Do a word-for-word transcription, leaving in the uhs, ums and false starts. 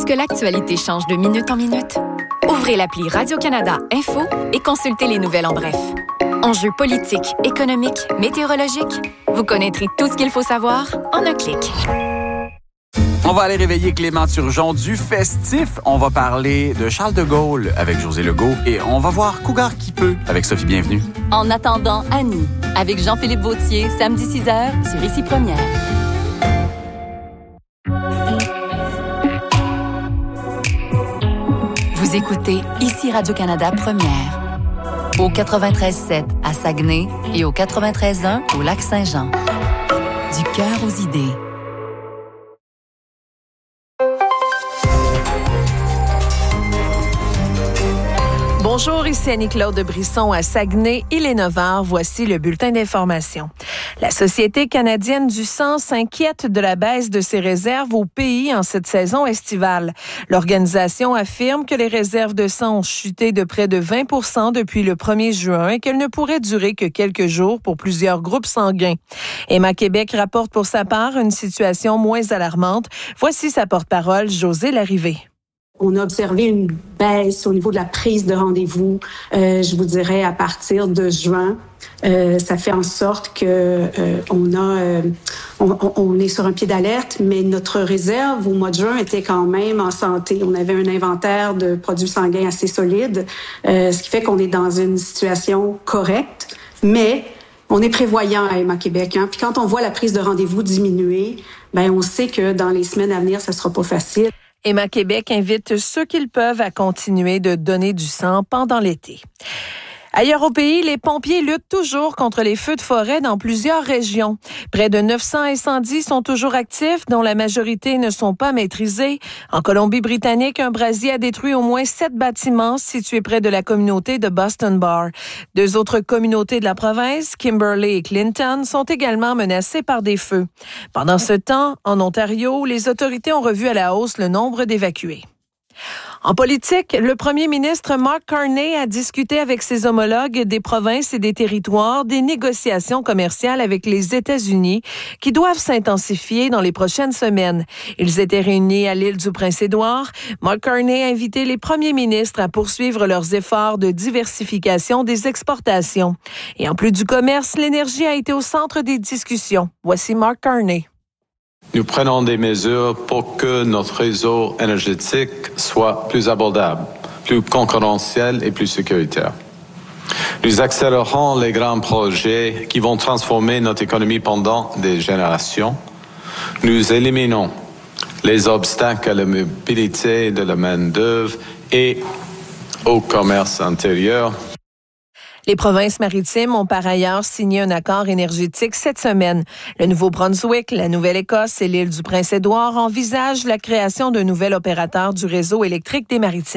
que l'actualité change de minute en minute? Ouvrez l'appli Radio-Canada Info et consultez les nouvelles en bref. Enjeux politiques, économiques, météorologiques, vous connaîtrez tout ce qu'il faut savoir en un clic. On va aller réveiller Clément Turgeon du festif. On va parler de Charles de Gaulle avec José Legault et on va voir Cougar qui peut avec Sophie Bienvenue. En attendant, Annie, avec Jean-Philippe Vautier, samedi six heures sur Ici Première. Vous écoutez Ici Radio-Canada Première. Au quatre-vingt-treize sept à Saguenay et au quatre-vingt-treize un au Lac-Saint-Jean. Du cœur aux idées. Bonjour, ici Annie-Claude Brisson à Saguenay. Il est neuf heures. Voici le bulletin d'information. La Société canadienne du sang s'inquiète de la baisse de ses réserves au pays en cette saison estivale. L'organisation affirme que les réserves de sang ont chuté de près de vingt pour cent depuis le premier juin et qu'elles ne pourraient durer que quelques jours pour plusieurs groupes sanguins. Emma Québec rapporte pour sa part une situation moins alarmante. Voici sa porte-parole, Josée Larrivée. On a observé une baisse au niveau de la prise de rendez-vous, euh, je vous dirais, à partir de juin. Euh, ça fait en sorte que euh, on a, euh, on, on est sur un pied d'alerte, mais notre réserve au mois de juin était quand même en santé. On avait un inventaire de produits sanguins assez solide, euh, ce qui fait qu'on est dans une situation correcte, mais on est prévoyant à Emma Québec. Hein? Puis quand on voit la prise de rendez-vous diminuer, ben on sait que dans les semaines à venir, ça sera pas facile. Emma Québec invite ceux qu'ils peuvent à continuer de donner du sang pendant l'été. Ailleurs au pays, les pompiers luttent toujours contre les feux de forêt dans plusieurs régions. Près de neuf cents incendies sont toujours actifs, dont la majorité ne sont pas maîtrisés. En Colombie-Britannique, un brasier a détruit au moins sept bâtiments situés près de la communauté de Boston Bar. Deux autres communautés de la province, Kimberley et Clinton, sont également menacées par des feux. Pendant ce temps, en Ontario, les autorités ont revu à la hausse le nombre d'évacués. En politique, le premier ministre Mark Carney a discuté avec ses homologues des provinces et des territoires des négociations commerciales avec les États-Unis qui doivent s'intensifier dans les prochaines semaines. Ils étaient réunis à l'île du Prince-Édouard. Mark Carney a invité les premiers ministres à poursuivre leurs efforts de diversification des exportations. Et en plus du commerce, l'énergie a été au centre des discussions. Voici Mark Carney. Nous prenons des mesures pour que notre réseau énergétique soit plus abordable, plus concurrentiel et plus sécuritaire. Nous accélérons les grands projets qui vont transformer notre économie pendant des générations. Nous éliminons les obstacles à la mobilité de la main-d'œuvre et au commerce intérieur. Les provinces maritimes ont par ailleurs signé un accord énergétique cette semaine. Le Nouveau-Brunswick, la Nouvelle-Écosse et l'île du Prince-Édouard envisagent la création d'un nouvel opérateur du réseau électrique des Maritimes.